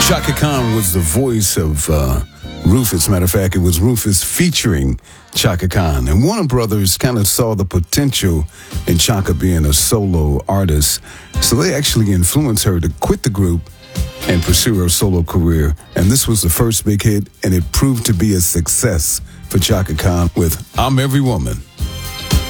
Chaka Khan was the voice of Rufus. Matter of fact, it was Rufus featuring Chaka Khan. And Warner Brothers kind of saw the potential in Chaka being a solo artist. So they actually influenced her to quit the group and pursue her solo career. And this was the first big hit, and it proved to be a success for Chaka Khan with I'm Every Woman.